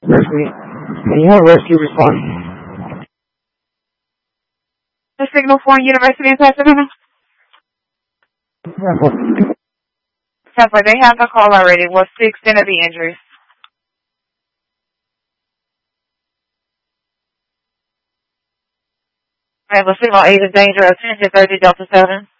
Rescue. Can you have rescue respond? The signal for University in Pasadena. Temple, they have the call already. What's the extent of the injuries? Alright, the signal 8 is danger. Attention 30 Delta 7.